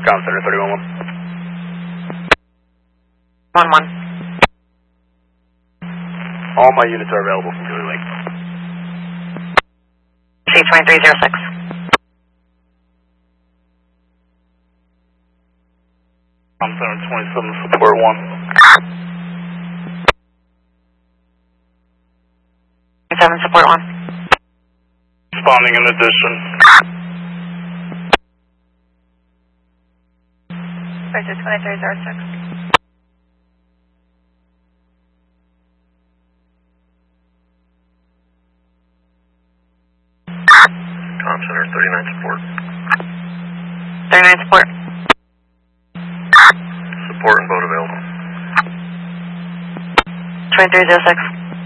Com Center 311. 1-1. All my units are available from Julie Lake. C-2306. Com Center 27, support 1. 7, support 1. Responding in addition. Bridget 2306. Com Center 39 support. 39 support. Support and boat available. 2306.